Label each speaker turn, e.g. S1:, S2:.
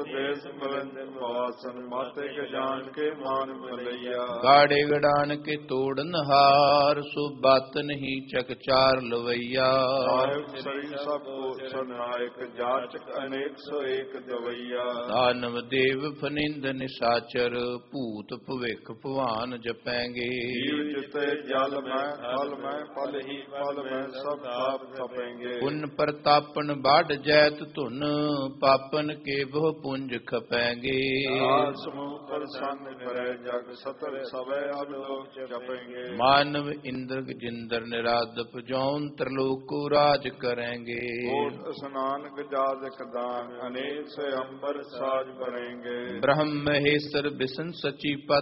S1: ਦੇਸ ਮਲੰਜਨ ਵਾਸਨ ਮਾਤੇ ਕੇ ਜਾਣ ਕੇ ਮਾਨ ਮਲਈਆ।
S2: ਗਾੜੇ ਗੜਾਨ ਕੇ ਤੋੜਨ ਹਾਰ ਸੋ ਬਤ ਨਹੀਂ ਚਕਚਾਰ ਲਵਈਆ।
S1: ਸਾਹਿਬ ਸ੍ਰੀ ਸਭ ਕੋ ਸਰਨਾਇਕ ਜਾਚਕ ਅਨੇਕ ਸੋ ਏਕ ਦਵਈਆ।
S2: ਦਾਨਵ ਦੇਵ ਫਨਿੰਦ ਨਿਸ਼ਾਚਰ ਭੂਤ ਭਵਿਖ ਭਵਾਨ ਜਪੈਂਗੇ।
S1: ਜੀਵ ਜਿਤੇ ਜਲ ਮੈਂ ਥਲ ਮੈਂ ਫਲ ਹੀ ਫਲ ਮੈਂ ਸਭ ਤਾਪ ਤਪੇਂਗੇ।
S2: ਪੁਨ ਪ੍ਰਤਾਪਨ ਬਾਢ ਜੈਤ ਧੁਨ ਪਾਪਨ ਕੇ ਬਹੁ ਪੁੰਜ ਖਪੈਂਗੇ।
S1: ਆਦ ਸਮੂਹ ਪ੍ਰਸੰਨ ਕਰੇ ਜਗ ਸਤਰ ਸਵੈ ਅਬ ਲੋਕ ਜਪੇਂਗੇ।
S2: ਮਾਨਵ ਇੰਦਰ ਜਿੰਦਰ ਨਿਰਾਦਪ ਜੌਨ ਤਰਲੋਕੋ ਰਾਜ ਕरेंगे।
S1: ਕੋਟ स्नान गजादक दान अनेक से अंबर साज बनेंगे।
S2: ब्रह्म महेश्वर विष्णु सची पत